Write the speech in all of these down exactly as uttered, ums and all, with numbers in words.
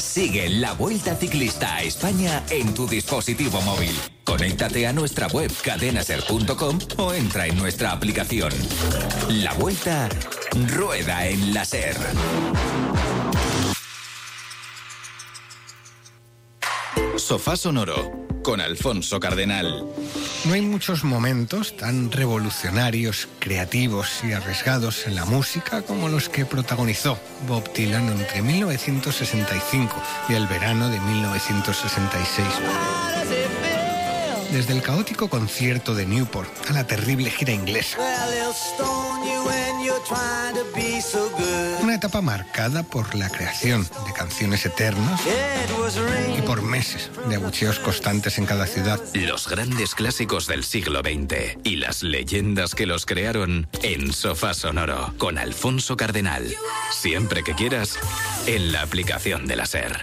Sigue la Vuelta Ciclista a España en tu dispositivo móvil. Conéctate a nuestra web cadenaser punto com o entra en nuestra aplicación. La Vuelta rueda en la SER. Sofá Sonoro con Alfonso Cardenal. No hay muchos momentos tan revolucionarios, creativos y arriesgados en la música como los que protagonizó Bob Dylan entre mil novecientos sesenta y cinco y el verano de mil novecientos sesenta y seis. Desde el caótico concierto de Newport a la terrible gira inglesa. Una etapa marcada por la creación de canciones eternas y por meses de abucheos constantes en cada ciudad. Los grandes clásicos del siglo veinte y las leyendas que los crearon en Sofá Sonoro con Alfonso Cardenal. Siempre que quieras, en la aplicación de la SER.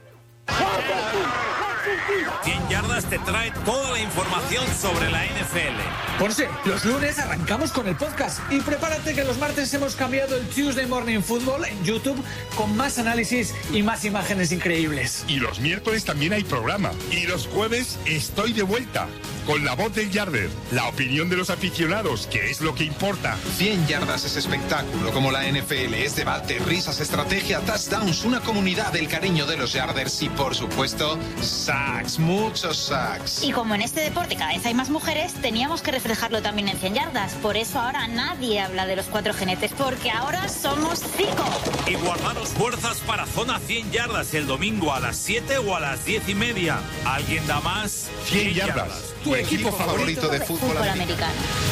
cien yardas te trae toda la información sobre la N F L. Ponce, los lunes arrancamos con el podcast y prepárate que los martes hemos cambiado el Tuesday Morning Football en YouTube con más análisis y más imágenes increíbles. Y los miércoles también hay programa. Y los jueves estoy de vuelta con la voz del Yarder, la opinión de los aficionados, que es lo que importa. cien yardas es espectáculo, como la N F L, es debate, risas, estrategia, touchdowns, una comunidad del cariño de los Yarders y, por supuesto, sacks, muchos sacks. Y como en este deporte cada vez hay más mujeres, teníamos que reflejarlo también en cien yardas. Por eso ahora nadie habla de los cuatro jinetes, porque ahora somos cinco. Y guardaros fuerzas para Zona cien yardas el domingo a las siete o a las diez y media. ¿Alguien da más? cien yardas. Tu equipo favorito de fútbol, Fútbol americano.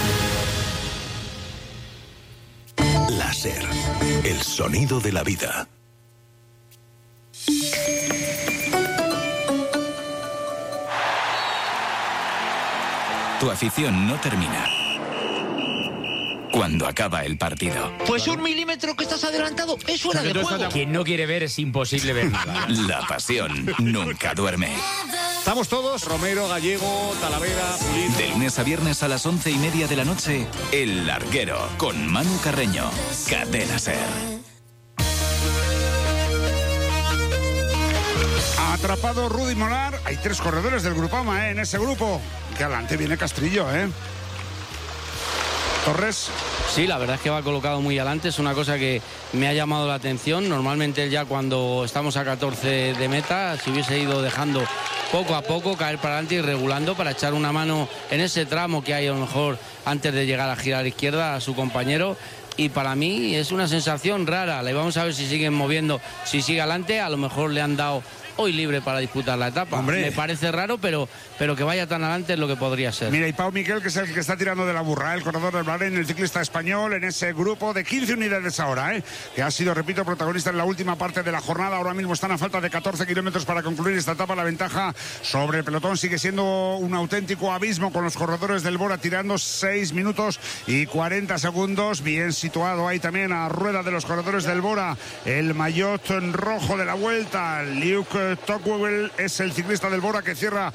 americano. La SER, el sonido de la vida. Tu afición no termina cuando acaba el partido. Pues un milímetro que estás adelantado es fuera de juego. Quien no quiere ver es imposible ver nada. La pasión nunca duerme. Estamos todos, Romero, Gallego, Talavera, Pulido. De lunes a viernes a las once y media de la noche, El Larguero, con Manu Carreño. Cadena SER. Atrapado Rudy Molar. Hay tres corredores del Grupama, ¿eh? En ese grupo. Que adelante viene Castrillo, ¿eh? Torres. Sí, la verdad es que va colocado muy adelante, es una cosa que me ha llamado la atención. Normalmente ya cuando estamos a catorce de meta, si hubiese ido dejando poco a poco caer para adelante y regulando para echar una mano en ese tramo que hay a lo mejor antes de llegar a girar a la izquierda a su compañero. Y para mí es una sensación rara, le vamos a ver si siguen moviendo, si sigue adelante, a lo mejor le han dado hoy libre para disputar la etapa. Hombre. Me parece raro, pero, pero que vaya tan adelante es lo que podría ser. Mira, y Pau Miquel, que es el que está tirando de la burra, el corredor del Bahrein, el ciclista español, en ese grupo de quince unidades ahora, ¿eh? Que ha sido, repito, protagonista en la última parte de la jornada. Ahora mismo están a falta de catorce kilómetros para concluir esta etapa. La ventaja sobre el pelotón sigue siendo un auténtico abismo, con los corredores del Bora tirando seis minutos y cuarenta segundos. Bien situado ahí también a rueda de los corredores del Bora el maillot rojo de la Vuelta. Luke Tocqueville es el ciclista del Bora que cierra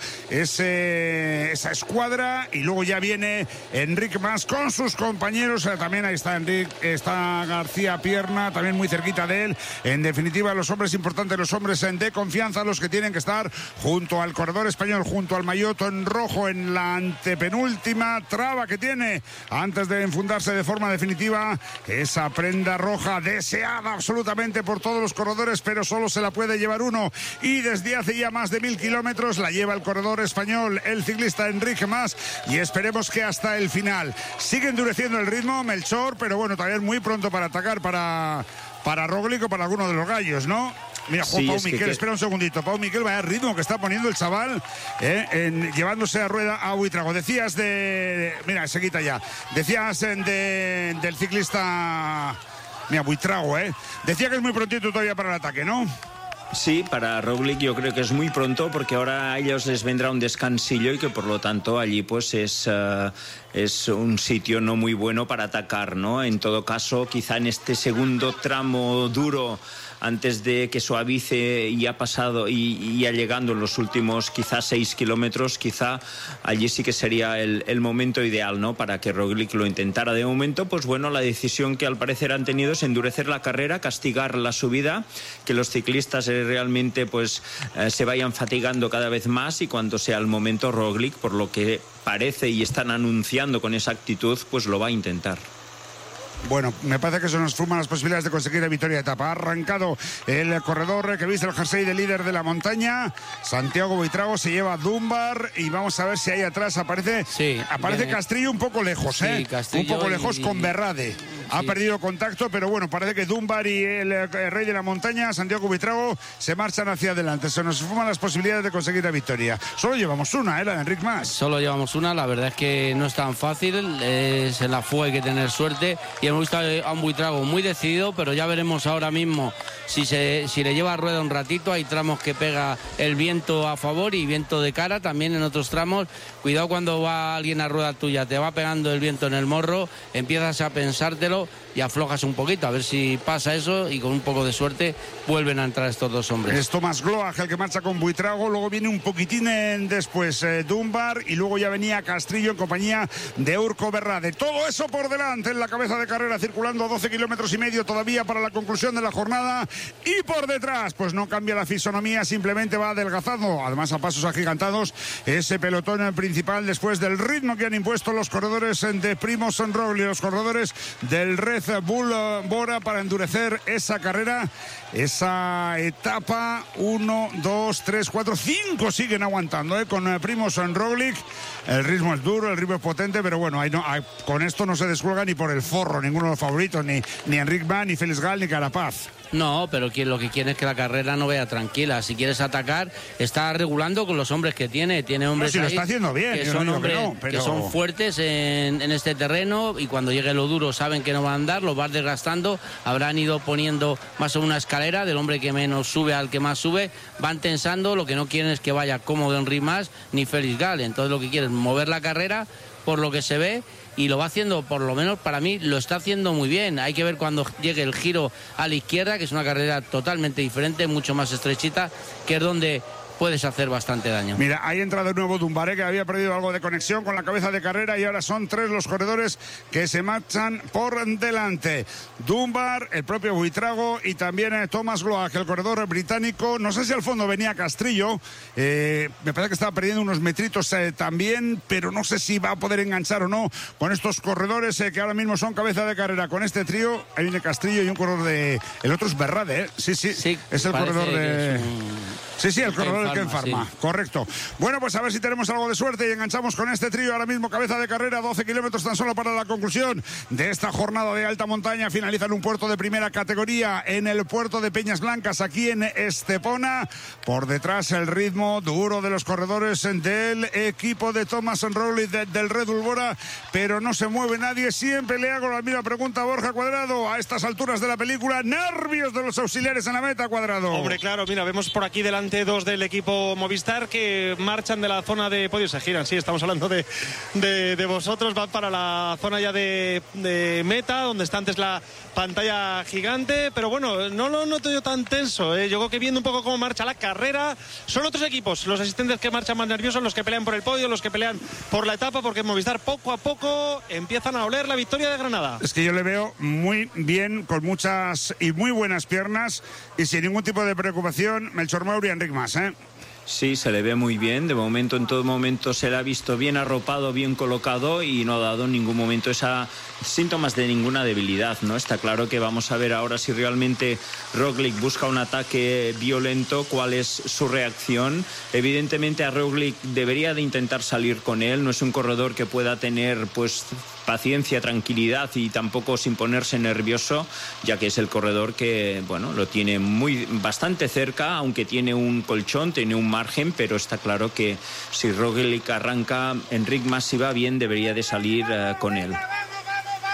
ese, esa escuadra, y luego ya viene Enric Mas con sus compañeros. También ahí está Enric, está García Pierna también muy cerquita de él. En definitiva, los hombres importantes, los hombres de confianza, los que tienen que estar junto al corredor español, junto al maillot en rojo en la antepenúltima traba que tiene antes de enfundarse de forma definitiva esa prenda roja deseada absolutamente por todos los corredores, pero solo se la puede llevar uno, y desde hace ya más de mil kilómetros la lleva el corredor español, el ciclista Enric Mas, y esperemos que hasta el final. Sigue endureciendo el ritmo Melchor, pero bueno, todavía es muy pronto para atacar para, para Roglic o para alguno de los gallos, ¿no? Mira, Juan sí, Pau Miquel, que... espera un segundito. Pau Miquel, vaya ritmo que está poniendo el chaval, eh, en, llevándose a rueda a Buitrago. Decías de... Mira, se quita ya. Decías de, del ciclista... Mira, Buitrago, ¿eh? Decía que es muy prontito todavía para el ataque, ¿no? Sí, para Roglic yo creo que es muy pronto, porque ahora a ellos les vendrá un descansillo y que por lo tanto allí pues es, uh, es un sitio no muy bueno para atacar, ¿no? En todo caso, quizá en este segundo tramo duro antes de que suavice y ha pasado y, y ya llegando en los últimos quizás seis kilómetros, quizá allí sí que sería el, el momento ideal, ¿no?, para que Roglic lo intentara. De momento, pues bueno, la decisión que al parecer han tenido es endurecer la carrera, castigar la subida, que los ciclistas eh, realmente pues eh, se vayan fatigando cada vez más, y cuando sea el momento, Roglic, por lo que parece y están anunciando con esa actitud, pues lo va a intentar. Bueno, me parece que se nos fuman las posibilidades de conseguir la victoria de etapa. Ha arrancado el corredor que viste el jersey de líder de la montaña, Santiago Buitrago, se lleva Dunbar, y vamos a ver si ahí atrás aparece sí, aparece viene... Castrillo un poco lejos, sí, ¿eh? Un poco lejos y... con Berrade. Ha sí. perdido contacto, pero bueno, parece que Dunbar y el, el rey de la montaña, Santiago Buitrago, se marchan hacia adelante. Se nos fuman las posibilidades de conseguir la victoria. Solo llevamos una, ¿eh? La de Enric Mas. Solo llevamos una, la verdad es que no es tan fácil, es en la fuga hay que tener suerte, y hemos visto a un Buitrago muy decidido, pero ya veremos ahora mismo si, se, si le lleva rueda un ratito. Hay tramos que pega el viento a favor y viento de cara, también en otros tramos. Cuidado cuando va alguien a rueda tuya, te va pegando el viento en el morro, empiezas a pensártelo y aflojas un poquito, a ver si pasa eso, y con un poco de suerte vuelven a entrar estos dos hombres. Es Tomás Gloag el que marcha con Buitrago, luego viene un poquitín en, después eh, Dunbar, y luego ya venía Castrillo en compañía de Urco Berrade. Todo eso por delante en la cabeza de carrera, circulando doce kilómetros y medio todavía para la conclusión de la jornada, y por detrás pues no cambia la fisonomía, simplemente va adelgazando, además a pasos agigantados, ese pelotón principal después del ritmo que han impuesto los corredores de Primož Roglic, los corredores del Red Bull Bora, para endurecer esa carrera, esa etapa. Uno, dos, tres, cuatro, cinco siguen aguantando, ¿eh? Con Primož Roglic. El ritmo es duro, el ritmo es potente, pero bueno, ahí no, ahí, con esto no se descuelga ni por el forro ninguno de los favoritos, ni, ni Enric Mas, ni Félix Gall, ni Carapaz. No, pero lo que quiere es que la carrera no vaya tranquila. Si quieres atacar, está regulando con los hombres que tiene. Tiene hombres no, si ahí lo está haciendo bien, que son no hombres que, no, pero... que son fuertes en, en este terreno, y cuando llegue lo duro saben que no van a andar, los van desgastando. Habrán ido poniendo más o menos una escalera del hombre que menos sube al que más sube. Van tensando, lo que no quieren es que vaya cómodo Enric Mas ni Félix Gall. Entonces lo que quieren es mover la carrera, por lo que se ve, y lo va haciendo, por lo menos para mí, lo está haciendo muy bien. Hay que ver cuando llegue el giro a la izquierda, que es una carrera totalmente diferente, mucho más estrechita, que es donde puedes hacer bastante daño. Mira, ahí entra de nuevo Dunbar, que había perdido algo de conexión con la cabeza de carrera, y ahora son tres los corredores que se marchan por delante. Dunbar, el propio Buitrago, y también eh, Tomás Gloag, el corredor británico. No sé si al fondo venía Castrillo, eh, me parece que estaba perdiendo unos metritos eh, también, pero no sé si va a poder enganchar o no con estos corredores eh, que ahora mismo son cabeza de carrera. Con este trío, ahí viene Castrillo y un corredor de... El otro es Berrade, ¿eh? Sí, sí, sí, es el corredor de... Sí, sí, el corredor del Ken Pharma, sí. Correcto. Bueno, pues a ver si tenemos algo de suerte y enganchamos con este trío. Ahora mismo cabeza de carrera, doce kilómetros tan solo para la conclusión de esta jornada de alta montaña. Finaliza en un puerto de primera categoría, en el puerto de Peñas Blancas, aquí en Estepona. Por detrás el ritmo duro de los corredores del equipo de Primož Roglic, de, del Red Bull Bora, pero no se mueve nadie. Siempre le hago la misma pregunta a Borja Cuadrado, a estas alturas de la película. Nervios de los auxiliares en la meta, Cuadrado. Hombre, claro, mira, vemos por aquí delante dos del equipo Movistar que marchan de la zona de podio, se giran, sí, estamos hablando de, de, de vosotros, van para la zona ya de, de meta, donde está antes la pantalla gigante, pero bueno, no lo noto yo tan tenso, ¿eh? Yo creo que viendo un poco cómo marcha la carrera, son otros equipos, los asistentes que marchan más nerviosos, los que pelean por el podio, los que pelean por la etapa, porque Movistar poco a poco empiezan a oler la victoria de Granada. Es que yo le veo muy bien, con muchas y muy buenas piernas, y sin ningún tipo de preocupación, Melchor Mauri y Enric Mas, ¿eh? Sí, se le ve muy bien. De momento, en todo momento, se le ha visto bien arropado, bien colocado, y no ha dado en ningún momento esa síntomas de ninguna debilidad, ¿no? Está claro que vamos a ver ahora si realmente Roglic busca un ataque violento, cuál es su reacción. Evidentemente a Roglic debería de intentar salir con él. No es un corredor que pueda tener, pues, paciencia, tranquilidad y tampoco sin ponerse nervioso, ya que es el corredor que, bueno, lo tiene muy bastante cerca, aunque tiene un colchón, tiene un margen, pero está claro que si Roglic arranca, Enric Mas, si va bien, debería de salir uh, con él.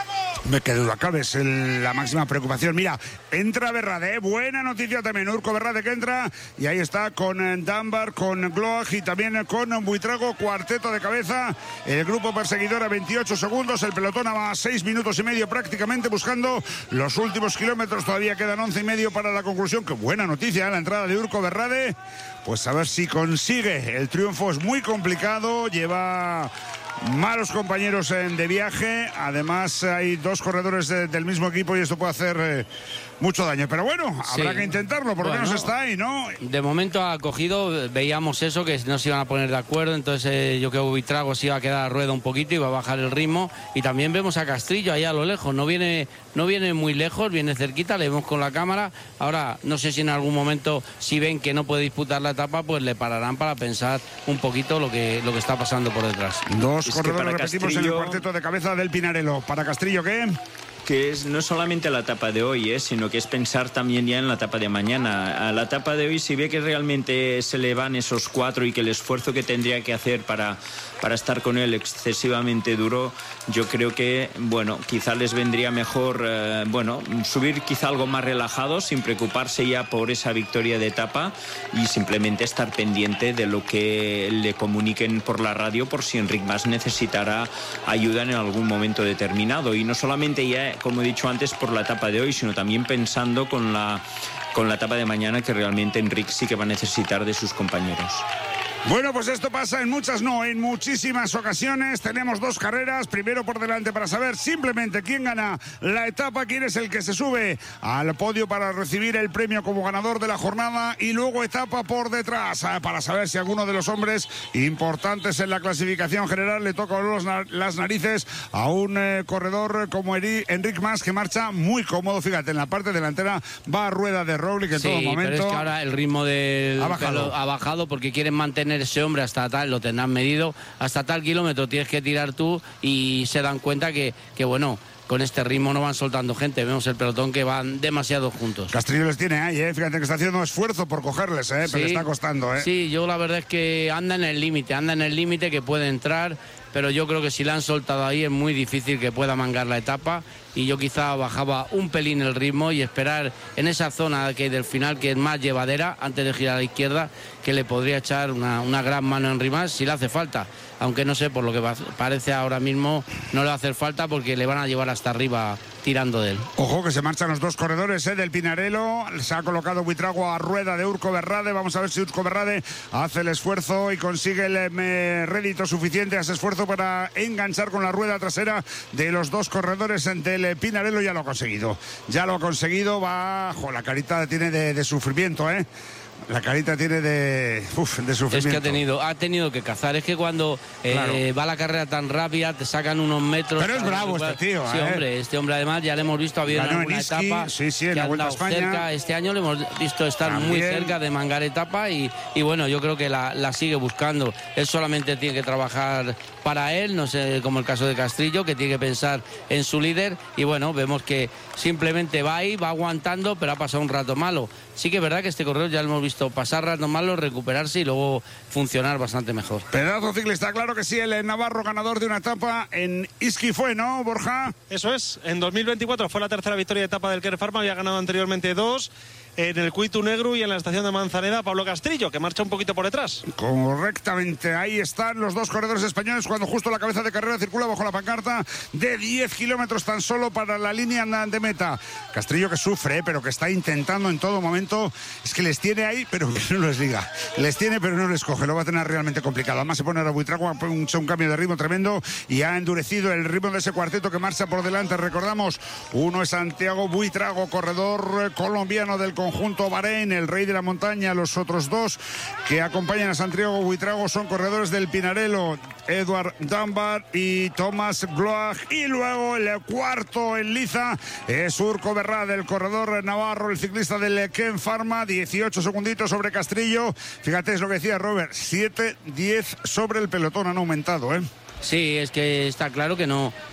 Me qué duda cabe, es el, la máxima preocupación. Mira, entra Berrade, ¿eh? Buena noticia también, Urco Berrade que entra, y ahí está con eh, Dunbar, con Gloag y también con Buitrago, cuarteto de cabeza, el grupo perseguidor a veintiocho segundos, el pelotón a seis minutos y medio prácticamente buscando los últimos kilómetros, todavía quedan once y medio para la conclusión. Qué buena noticia, ¿eh? La entrada de Urco Berrade, pues a ver si consigue el triunfo, es muy complicado, lleva malos compañeros de viaje, además hay dos corredores de, del mismo equipo y esto puede hacer eh, mucho daño, pero bueno, habrá sí. que intentarlo, por lo bueno, menos está ahí, ¿no? De momento ha cogido, veíamos eso, que no se iban a poner de acuerdo, entonces eh, yo creo que Buitrago se iba a quedar a rueda un poquito y va a bajar el ritmo, y también vemos a Castrillo allá a lo lejos, no viene, no viene muy lejos, viene cerquita, le vemos con la cámara, ahora no sé si en algún momento, si ven que no puede disputar la etapa, pues le pararán para pensar un poquito lo que, lo que está pasando por detrás. Dos es corredores repetimos Castrillo... en el cuarteto de cabeza del Pinarello. Para Castrillo, ¿qué? Que es no solamente la etapa de hoy, ¿eh? sino que es pensar también ya en la etapa de mañana. A la etapa de hoy, si ve que realmente se le van esos cuatro y que el esfuerzo que tendría que hacer para, para estar con él excesivamente duro, yo creo que, bueno, quizá les vendría mejor, eh, bueno, subir quizá algo más relajado, sin preocuparse ya por esa victoria de etapa y simplemente estar pendiente de lo que le comuniquen por la radio por si Enric Mas necesitará ayuda en algún momento determinado. Y no solamente ya, como he dicho antes, por la etapa de hoy, sino también pensando con la, con la etapa de mañana, que realmente Enric sí que va a necesitar de sus compañeros. Bueno, pues esto pasa en muchas, no, en muchísimas ocasiones. Tenemos dos carreras, primero por delante para saber simplemente quién gana la etapa, quién es el que se sube al podio para recibir el premio como ganador de la jornada, y luego etapa por detrás para saber si alguno de los hombres importantes en la clasificación general le toca los, las narices a un eh, corredor como Enric Mas, que marcha muy cómodo. Fíjate, en la parte delantera va a rueda de Roglic en sí, todo momento. Pero es que ahora el ritmo del ha bajado. Pelo ha bajado porque quieren mantener ese hombre hasta tal, lo tendrán medido, hasta tal kilómetro tienes que tirar tú, y se dan cuenta que, que bueno, con este ritmo no van soltando gente, vemos el pelotón que van demasiado juntos. Castrillo les tiene ahí, ¿eh? Fíjate que está haciendo esfuerzo por cogerles, ¿eh? Pero sí, le está costando, ¿eh? Sí, yo la verdad es que anda en el límite, anda en el límite que puede entrar, pero yo creo que si la han soltado ahí es muy difícil que pueda mangar la etapa, y yo quizá bajaba un pelín el ritmo y esperar en esa zona que del final, que es más llevadera, antes de girar a la izquierda, que le podría echar una, una gran mano a Enric Mas si le hace falta, aunque no sé, por lo que parece ahora mismo no le va a hacer falta porque le van a llevar hasta arriba tirando de él. Ojo que se marchan los dos corredores ¿eh? del Pinarello, se ha colocado Buitrago a rueda de Urco Berrade, vamos a ver si Urco Berrade hace el esfuerzo y consigue el eh, rédito suficiente a ese esfuerzo para enganchar con la rueda trasera de los dos corredores del Pinarello. Ya lo ha conseguido, ya lo ha conseguido, va, jo, la carita tiene de, de sufrimiento, ¿eh? La carita tiene de, uf, de sufrimiento. Es que ha tenido, ha tenido que cazar. Es que cuando eh, claro. va la carrera tan rápida, te sacan unos metros. Pero es bravo este tío. Sí, ¿eh? hombre, este hombre además ya le hemos visto haber en alguna Iski, etapa sí, sí, en que la ha Vuelta a andado España. cerca. Este año le hemos visto estar También. muy cerca de mangar etapa y, y bueno, yo creo que la, la sigue buscando. Él solamente tiene que trabajar para él, no sé, como el caso de Castrillo, que tiene que pensar en su líder, y bueno, vemos que simplemente va ahí, va aguantando, pero ha pasado un rato malo. Sí que es verdad que este corredor ya lo hemos visto pasar rato malo, recuperarse y luego funcionar bastante mejor. Pedazo ciclista, claro que sí, el navarro ganador de una etapa en Iski fue, ¿no, Borja? Eso es, en dos mil veinticuatro fue la tercera victoria de etapa del Kern Pharma, había ganado anteriormente dos, en el Cuitu Negru y en la estación de Manzaneda, Pablo Castrillo, que marcha un poquito por detrás. Correctamente, ahí están los dos corredores españoles cuando justo la cabeza de carrera circula bajo la pancarta de diez kilómetros tan solo para la línea de meta. Castrillo que sufre, ¿eh? pero que está intentando en todo momento, es que les tiene ahí, pero que no les diga. Les tiene, pero no les coge, lo va a tener realmente complicado. Además se pone a Buitrago, ha hecho un cambio de ritmo tremendo y ha endurecido el ritmo de ese cuarteto que marcha por delante. Recordamos, uno es Santiago Buitrago, corredor colombiano del conjunto Bahrein, el rey de la montaña. Los otros dos que acompañan a Santiago Buitrago son corredores del Pinarello, Edward Dunbar y Thomas Gloag, y luego el cuarto en liza es Urco Berrade, el corredor navarro, el ciclista del Kern Pharma, dieciocho segunditos sobre Castrillo. Fíjate, es lo que decía Robert, siete diez sobre el pelotón, han aumentado, ¿eh? Sí, es que está claro que no,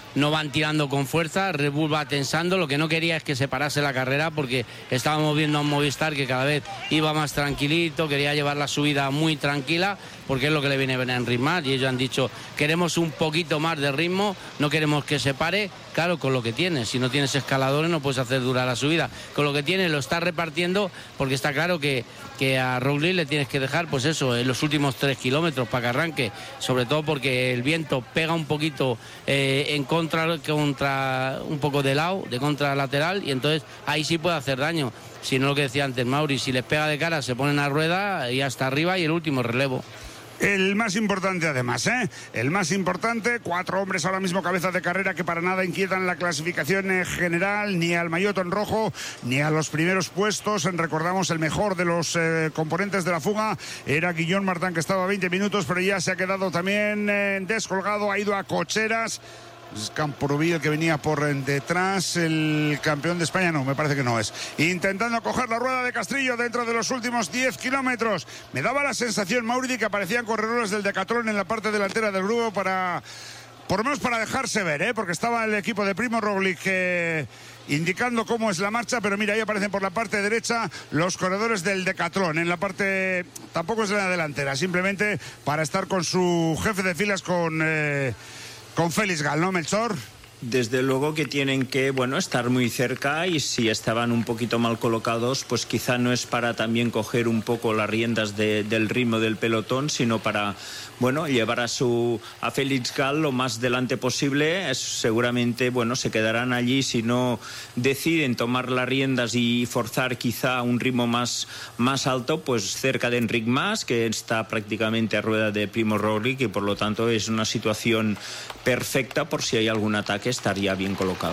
no van tirando con fuerza, Red Bull va tensando, lo que no quería es que se parase la carrera porque estábamos viendo a un Movistar que cada vez iba más tranquilito, quería llevar la subida muy tranquila, porque es lo que le viene a enritmar, y ellos han dicho, queremos un poquito más de ritmo, no queremos que se pare, claro, con lo que tienes, si no tienes escaladores no puedes hacer durar la subida, con lo que tienes lo está repartiendo, porque está claro que, que a Roglic le tienes que dejar, pues eso, en los últimos tres kilómetros para que arranque, sobre todo porque el viento pega un poquito eh, en contra, contra, un poco de lado, de contralateral, y entonces ahí sí puede hacer daño, si no lo que decía antes Mauri, si les pega de cara se ponen a rueda y hasta arriba y el último relevo. El más importante además, ¿eh? El más importante, cuatro hombres ahora mismo cabeza de carrera que para nada inquietan la clasificación general, ni al maillot en rojo, ni a los primeros puestos. Recordamos el mejor de los eh, componentes de la fuga era Guillaume Martin, que estaba a veinte minutos, pero ya se ha quedado también eh, descolgado, ha ido a cocheras. Es Camprubí el que venía por detrás, el campeón de España, no, me parece que no es. Intentando coger la rueda de Castrillo dentro de los últimos diez kilómetros. Me daba la sensación, Mauri, que aparecían corredores del Decathlon en la parte delantera del grupo para, por lo menos para dejarse ver, ¿eh? Porque estaba el equipo de Primo Roglic eh, indicando cómo es la marcha, pero mira, ahí aparecen por la parte derecha los corredores del Decathlon. En la parte, tampoco es en la delantera, simplemente para estar con su jefe de filas, con... Eh, Con Félix Gal, ¿no, Melchor? Desde luego que tienen que, bueno, estar muy cerca, y si estaban un poquito mal colocados, pues quizá no es para también coger un poco las riendas de, del ritmo del pelotón, sino para, bueno, llevar a su a Félix Gal lo más delante posible. Es, seguramente, bueno, se quedarán allí si no deciden tomar las riendas y forzar quizá un ritmo más, más alto, pues cerca de Enric Mas, que está prácticamente a rueda de Primo Roglic, y por lo tanto es una situación perfecta por si hay algún ataque, estaría bien colocado.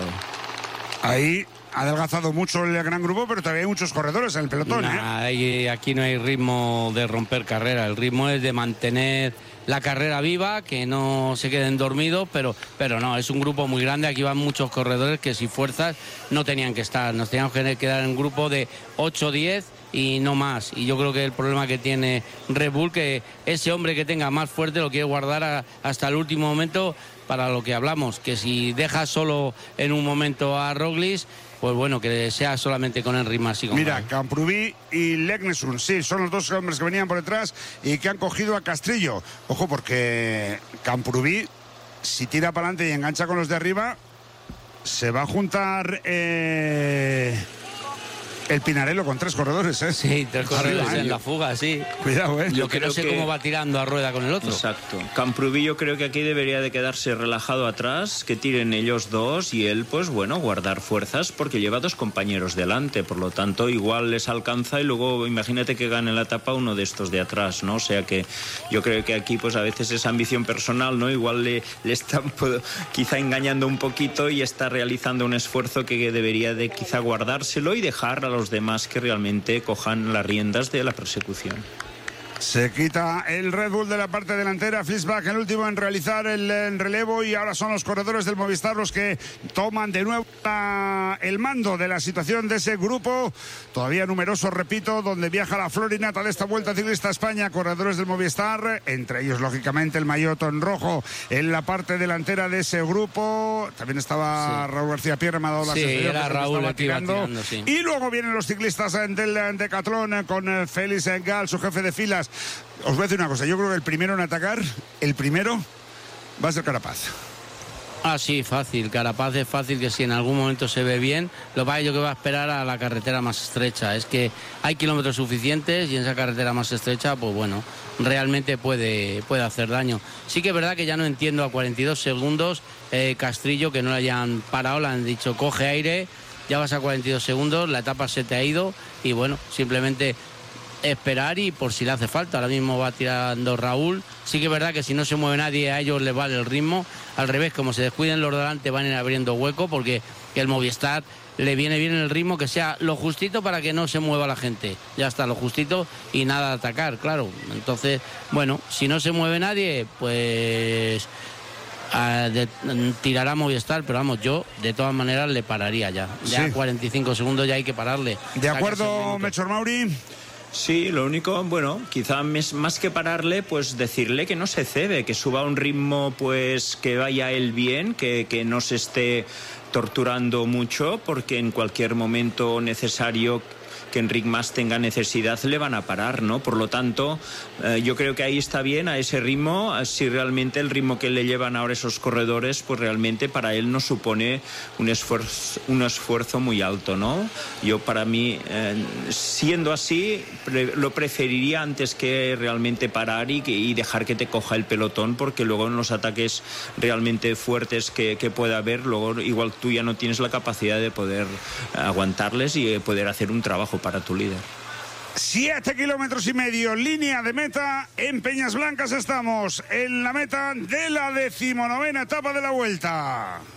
Ahí ha adelgazado mucho el gran grupo, pero todavía hay muchos corredores en el pelotón. Nah, ¿eh? Aquí no hay ritmo de romper carrera, el ritmo es de mantener la carrera viva, que no se queden dormidos, pero, pero no, es un grupo muy grande, aquí van muchos corredores que si fuerzas no tenían que estar, nos teníamos que quedar en un grupo de ocho o diez y no más, y yo creo que el problema que tiene Red Bull, que ese hombre que tenga más fuerte lo quiere guardar a, hasta el último momento, para lo que hablamos, que si deja solo en un momento a Roglic, pues bueno, que sea solamente con Enric Mas. Mira, Camprubí y Leknesund, sí, son los dos hombres que venían por detrás y que han cogido a Castrillo. Ojo, porque Camprubí, si tira para adelante y engancha con los de arriba, se va a juntar eh, el Pinarello con tres corredores, ¿eh? Sí, tres corredores en la fuga, sí. Cuidado, ¿eh? Yo que no sé que... cómo va tirando a rueda con el otro. Exacto. Camprubí yo creo que aquí debería de quedarse relajado atrás, que tiren ellos dos y él, pues bueno, guardar fuerzas, porque lleva dos compañeros delante, por lo tanto igual les alcanza y luego imagínate que gane la etapa uno de estos de atrás, ¿no? O sea que yo creo que aquí pues a veces es ambición personal, ¿no? Igual le, le están pues, quizá engañando un poquito y está realizando un esfuerzo que debería de quizá guardárselo y dejar a los demás que realmente cojan las riendas de la persecución. Se quita el Red Bull de la parte delantera, Fliesbach el último en realizar el, el relevo, y ahora son los corredores del Movistar los que toman de nuevo la, el mando de la situación de ese grupo, todavía numeroso, repito, donde viaja la florinata de esta Vuelta Ciclista a España, corredores del Movistar, entre ellos lógicamente el maillot en rojo en la parte delantera de ese grupo, también estaba sí. Raúl García Pierre, me ha dado la sí, sensación era que Raúl estaba tirando, tirando sí. Y luego vienen los ciclistas del Decathlon con Félix Gal, su jefe de filas. Os voy a decir una cosa, yo creo que el primero en atacar, el primero va a ser Carapaz. Ah, sí, fácil. Carapaz es fácil, que si en algún momento se ve bien, lo va yo que va a esperar a la carretera más estrecha. Es que hay kilómetros suficientes y en esa carretera más estrecha, pues bueno, realmente puede, puede hacer daño. Sí que es verdad que ya no entiendo a cuarenta y dos segundos eh, Castrillo, que no le hayan parado, le han dicho coge aire, ya vas a cuarenta y dos segundos, la etapa se te ha ido y bueno, simplemente esperar y por si le hace falta. Ahora mismo va tirando Raúl. Sí que es verdad que si no se mueve nadie a ellos les vale el ritmo. Al revés, como se descuiden los delante van a ir abriendo hueco, porque el Movistar le viene bien el ritmo, que sea lo justito para que no se mueva la gente. Ya está, lo justito y nada de atacar, claro. Entonces, bueno, si no se mueve nadie, pues a de, tirará Movistar, pero vamos, yo de todas maneras le pararía ya. Ya sí. cuarenta y cinco segundos ya hay que pararle. De acuerdo, Melchor Mauri. Sí, lo único, bueno, quizá más que pararle, pues decirle que no se cede, que suba a un ritmo, pues que vaya él bien, que, que no se esté torturando mucho, porque en cualquier momento necesario que Enric Mas tenga necesidad le van a parar, ¿no? Por lo tanto, eh, yo creo que ahí está bien, a ese ritmo, si realmente el ritmo que le llevan ahora esos corredores, pues realmente para él no supone un esfuerzo, un esfuerzo muy alto, ¿no? Yo para mí, eh, siendo así, pre- lo preferiría antes que realmente parar y, que, y dejar que te coja el pelotón, porque luego en los ataques realmente fuertes que, que pueda haber, luego igual tú ya no tienes la capacidad de poder aguantarles y poder hacer un trabajo para tu líder. Siete kilómetros y medio, línea de meta. En Peñas Blancas estamos en la meta de la decimonovena etapa de la Vuelta.